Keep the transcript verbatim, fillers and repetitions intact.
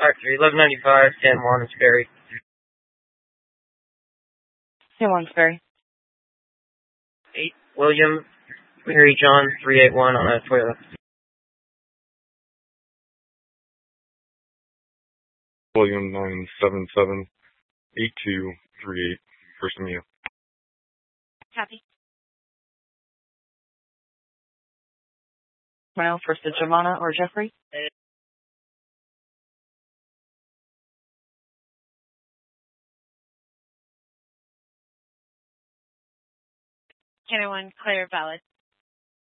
Alright, three eleven ninety-five, San Juan, Sperry. San Juan, Sperry. eight, William, Mary John, three eight one on a Toyota. William, nine seven seven, eight two three eight, First Avenue. Copy. Well, first to Giovanna or Jeffrey? Canada one, clear, valid.